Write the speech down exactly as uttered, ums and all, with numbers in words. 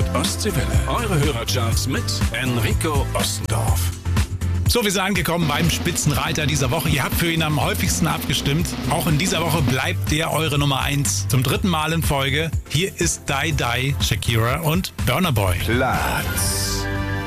Ostseewelle. Eure Hörercharts mit Enrico Ostendorf. So, wir sind angekommen beim Spitzenreiter dieser Woche. Ihr habt für ihn am häufigsten abgestimmt. Auch in dieser Woche bleibt der eure Nummer eins. Zum dritten Mal in Folge. Hier ist Die Die, Shakira und Burna Boy. Platz